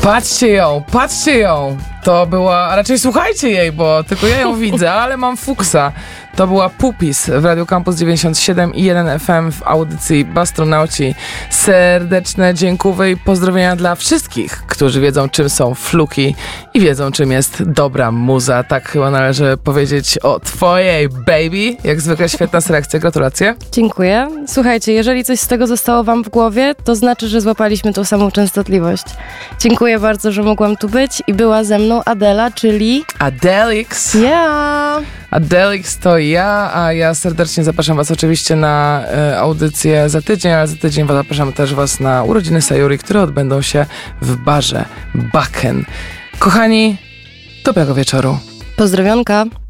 Patrzcie ją! To była, a raczej słuchajcie jej, bo tylko ja ją widzę, ale mam fuksa. To była Pupis w Radio Campus 97,1 FM w audycji Bastronauci. Serdeczne dziękuję i pozdrowienia dla wszystkich, którzy wiedzą, czym są fluki i wiedzą, czym jest dobra muza. Tak chyba należy powiedzieć o twojej baby. Jak zwykle świetna selekcja, gratulacje. Dziękuję. Słuchajcie, jeżeli coś z tego zostało wam w głowie, to znaczy, że złapaliśmy tą samą częstotliwość. Dziękuję bardzo, że mogłam tu być i była ze mną Adela, czyli... Adelix. Yeah! Adelix to ja, a ja serdecznie zapraszam was oczywiście na audycję za tydzień, ale za tydzień zapraszam też was na urodziny Sayuri, które odbędą się w barze Baken. Kochani, dobrego wieczoru. Pozdrowionka.